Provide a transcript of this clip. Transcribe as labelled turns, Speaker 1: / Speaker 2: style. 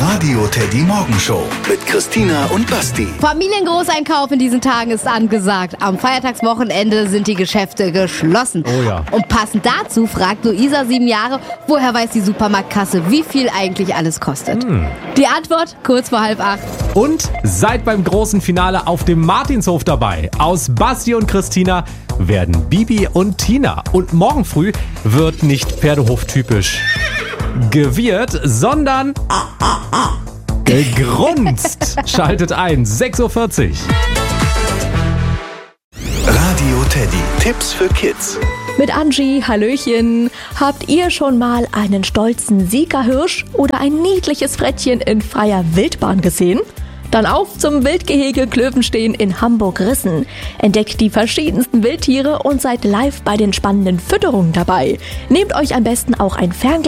Speaker 1: Radio Teddy Morgenshow mit Christina und Basti.
Speaker 2: Familiengroßeinkauf in diesen Tagen ist angesagt. Am Feiertagswochenende sind die Geschäfte geschlossen.
Speaker 3: Oh ja.
Speaker 2: Und passend dazu fragt Luisa, 7 Jahre, woher weiß die Supermarktkasse, wie viel eigentlich alles kostet? Die Antwort kurz vor 7:30.
Speaker 3: Und seid beim großen Finale auf dem Martinshof dabei. Aus Basti und Christina werden Bibi und Tina. Und morgen früh wird nicht Pferdehof-typisch gewirrt, sondern gegrunzt. Schaltet ein, 6:40 Uhr.
Speaker 1: Radio Teddy. Tipps für Kids.
Speaker 4: Mit Angie, Hallöchen. Habt ihr schon mal einen stolzen Siegerhirsch oder ein niedliches Frettchen in freier Wildbahn gesehen? Dann auf zum Wildgehege Klövenstein in Hamburg-Rissen. Entdeckt die verschiedensten Wildtiere und seid live bei den spannenden Fütterungen dabei. Nehmt euch am besten auch ein Fernglas